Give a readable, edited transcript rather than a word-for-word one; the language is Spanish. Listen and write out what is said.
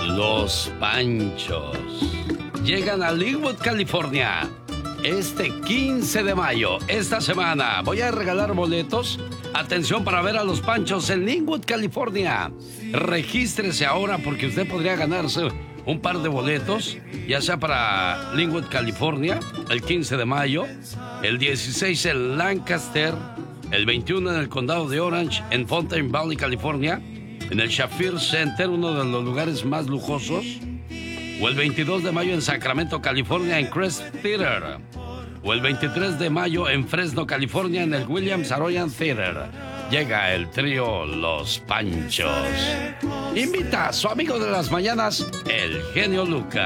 Los Panchos llegan a Linwood, California, este 15 de mayo. Esta semana voy a regalar boletos. Atención para ver a Los Panchos en Linwood, California. Regístrese ahora porque usted podría ganarse un par de boletos, ya sea para Linwood, California, el 15 de mayo, el 16 en Lancaster, el 21 en el condado de Orange, en Fountain Valley, California, en el Shafir Center, uno de los lugares más lujosos, o el 22 de mayo en Sacramento, California, en Crest Theater, o el 23 de mayo en Fresno, California, en el Williams Arroyo Theater. Llega el trío Los Panchos. Invita a su amigo de las mañanas, el genio Lucas.